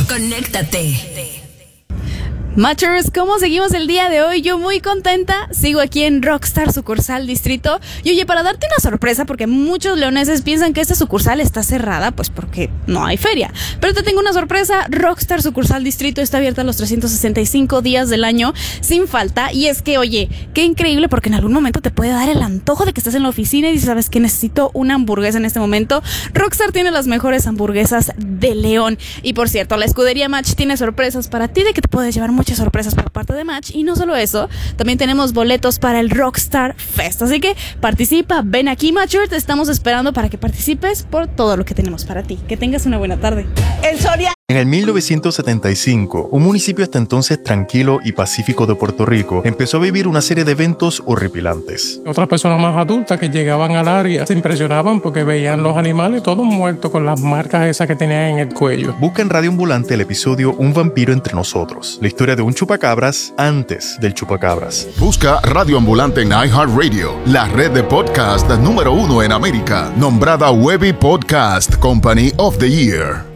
Conéctate. Matchers, ¿cómo seguimos el día de hoy? Yo muy contenta, sigo aquí en Rockstar Sucursal Distrito. Y oye, para darte una sorpresa, porque muchos leoneses piensan que esta sucursal está cerrada, pues porque no hay feria. Pero te tengo una sorpresa, Rockstar Sucursal Distrito está abierta los 365 días del año, sin falta. Y es que, oye, qué increíble, porque en algún momento te puede dar el antojo de que estás en la oficina y dices, ¿sabes qué? Necesito una hamburguesa en este momento. Rockstar tiene las mejores hamburguesas de León. Y por cierto, la escudería Match tiene sorpresas para ti, de que te puedes llevar muchas sorpresas por parte de Match. Y no solo eso, también tenemos boletos para el Rockstar Fest, así que participa, ven aquí Matcher, te estamos esperando para que participes por todo lo que tenemos para ti. Que tengas una buena tarde. En el 1975, un municipio hasta entonces tranquilo y pacífico de Puerto Rico empezó a vivir una serie de eventos horripilantes. Otras personas más adultas que llegaban al área se impresionaban porque veían los animales todos muertos con las marcas esas que tenían en el cuello. Busca en Radio Ambulante el episodio Un vampiro entre nosotros, la historia de un chupacabras antes del chupacabras. Busca Radio Ambulante en iHeartRadio, la red de podcast número 1 en América, nombrada Webby Podcast Company of the Year.